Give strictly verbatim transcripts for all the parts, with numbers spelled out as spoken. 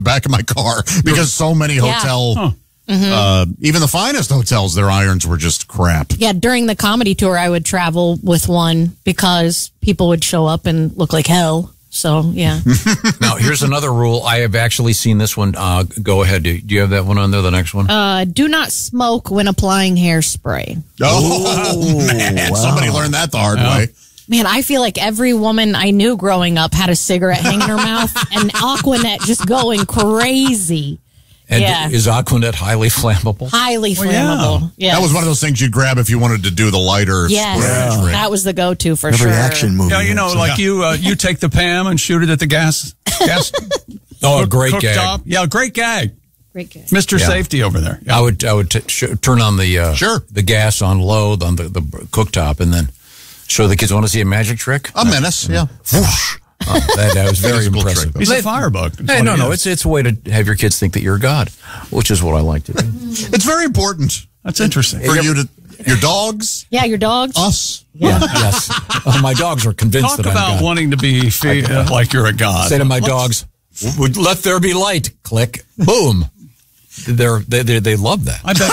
back of my car because so many hotel, yeah. huh. mm-hmm. uh, even the finest hotels, their irons were just crap. Yeah, during the comedy tour, I would travel with one because people would show up and look like hell. So, yeah. Now, here's another rule. I have actually seen this one. Uh, go ahead. Do, do you have that one on there, the next one? Uh, do not smoke when applying hairspray. Oh, man. Wow. Somebody learned that the hard yeah. way. Man, I feel like every woman I knew growing up had a cigarette hanging in her mouth and Aquanet just going crazy. And yeah. is Aquanet highly flammable? Highly well, flammable. Yeah. Yes. That was one of those things you'd grab if you wanted to do the lighter yes. spray. Yeah. That was the go-to for Every sure. action movie. Yeah, you know, like yeah. you uh, you take the Pam and shoot it at the gas. gas oh, a great cook gag. Top. Yeah, great gag. Great gag. Mister Yeah. Safety over there. Yeah. I would I would t- sh- turn on the uh, sure. the gas on low on the, the cooktop and then show the kids. Want to see a magic trick? A menace, yeah. Whoosh. Oh, that, that was very impressive. He's a firebug. Hey, no, no, it's it's a way to have your kids think that you're God, which is what I like to do. It's very important. That's interesting. For you to, your dogs. Yeah, your dogs. Us. Yeah, yes. Oh, my dogs are convinced Talk that I'm about God. wanting to be fe- uh, like you're a God. Say to my Let's, dogs, would let there be light. Click. Boom. They're, they they they love that. I bet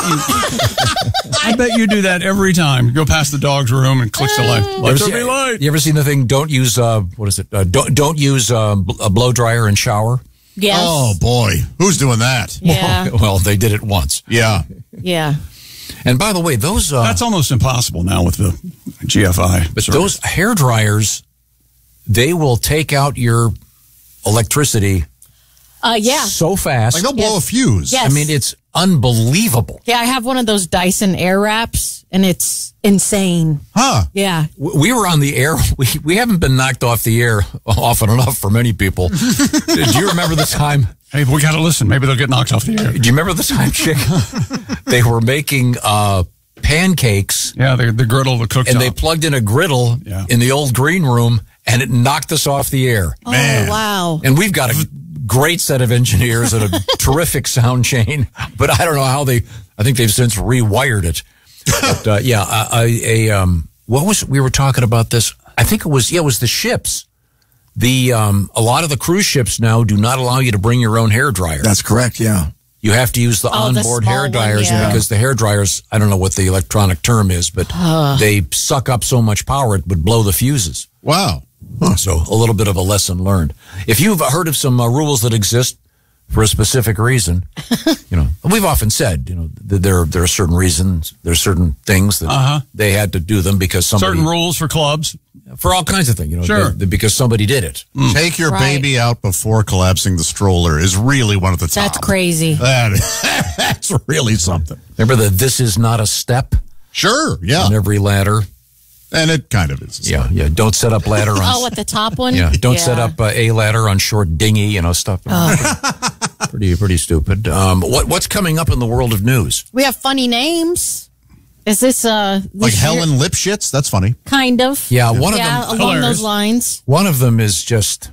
you. I bet you do that every time. You go past the dog's room and clicks the light. Let there be light. You ever seen the thing? Don't use uh, what is it? Uh, don't don't use uh, a blow dryer and shower. Yes. Oh boy, who's doing that? Yeah. Well, they did it once. Yeah. Yeah. And by the way, those uh, that's almost impossible now with the G F I. But service. those hair dryers, they will take out your electricity. Uh, yeah. So fast. Like they'll blow yes. a fuse. Yes. I mean, it's unbelievable. Yeah, I have one of those Dyson Air Wraps, and it's insane. Huh. Yeah. We were on the air. We we haven't been knocked off the air often enough for many people. Do you remember the time? Hey, we got to listen. Maybe they'll get knocked off the air. Do you remember the time, Chick? They were making uh, pancakes. Yeah, the, the griddle, the cooktop. And they plugged in a griddle yeah. in the old green room, and it knocked us off the air. Oh, Man. wow. And we've got a great set of engineers and a terrific sound chain, but I don't know how they, I think they've since rewired it. But, uh, yeah, a, a, um, what was, we were talking about this, I think it was, yeah, it was the ships. The, um, a lot of the cruise ships now do not allow you to bring your own hair dryer. That's correct, yeah. You have to use the oh, onboard the hair one, dryers yeah. because the hair dryers, I don't know what the electronic term is, but uh. they suck up so much power it would blow the fuses. Wow. Huh. So a little bit of a lesson learned. If you've heard of some uh, rules that exist for a specific reason, you know, we've often said, you know, that there there are certain reasons, there are certain things that uh-huh. they had to do them because somebody certain rules for clubs, for all kinds of things, you know, sure. they, they, because somebody did it. Mm. Take your right. baby out before collapsing the stroller is really one of the top. That's crazy. That, that's really something. Remember the "this is not a step"? Sure, yeah. On every ladder. And it kind of is. Yeah, yeah. Don't set up ladder on. Oh, at the top one? Yeah, don't yeah. set up uh, a ladder on short dinghy, you know, stuff. Oh. pretty, pretty stupid. Um, what, what's coming up in the world of news? We have funny names. Is this, uh... This like year? Helen Lipschitz? That's funny. Kind of. Yeah, one yeah, of them... along hilarious. those lines. One of them is just...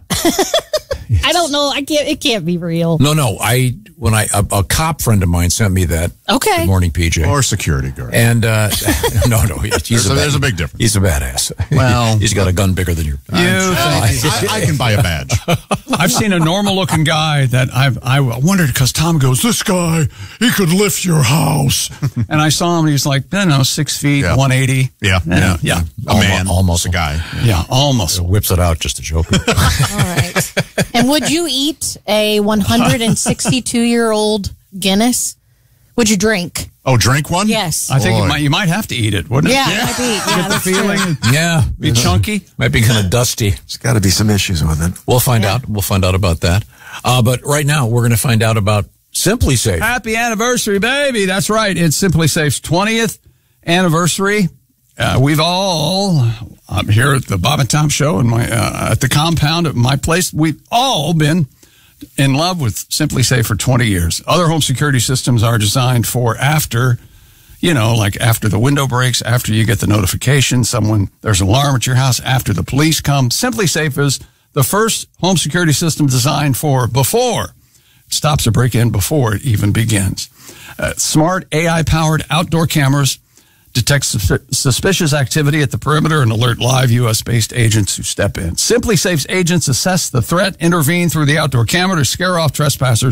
I don't know. I can't. It can't be real. No, no. I when I a, a cop friend of mine sent me that. Okay. Good morning, P J. Or security guard. And uh, no, no. He's there's, a, a, bad, there's a big difference. He's a badass. Well, he's got a gun bigger than your. You I, I, I can buy a badge. I've seen a normal-looking guy that I've I wondered because Tom goes, this guy he could lift your house, and I saw him. He's like, I don't know, six feet, yeah. one eighty. Yeah, yeah, yeah. yeah. A almost, man, almost a guy. Yeah, almost. Whips it out just a joke. All right. And would you eat a one hundred sixty-two-year-old Guinness? Would you drink? Oh, drink one? Yes. I think Boy. it might, you might have to eat it, wouldn't it? Yeah, yeah. It might be. Yeah, Get the that's feeling. true. Yeah, Be chunky. Might be kind of dusty. There's got to be some issues with it. We'll find Yeah. out. We'll find out about that. Uh, but right now, we're going to find out about Simply Safe. Happy anniversary, baby. That's right. It's Simply Safe's twentieth anniversary. Uh, we've all, I'm here at the Bob and Tom Show and my uh, at the compound at my place, we've all been in love with Simply Safe for twenty years. Other home security systems are designed for after, you know, like after the window breaks, after you get the notification, someone, there's an alarm at your house, after the police come. Simply Safe is the first home security system designed for before. It stops a break-in before it even begins. Uh, smart A I-powered outdoor cameras detect sus- suspicious activity at the perimeter and alert live U S-based agents who step in. Simply Safe's agents assess the threat, intervene through the outdoor camera to scare off trespassers